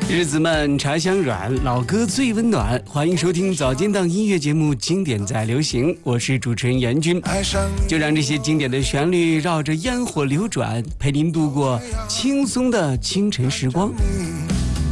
日子们茶香软，老歌最温暖。欢迎收听早间档音乐节目《经典在流行》，我是主持人严军。就让这些经典的旋律绕着烟火流转，陪您度过轻松的清晨时光。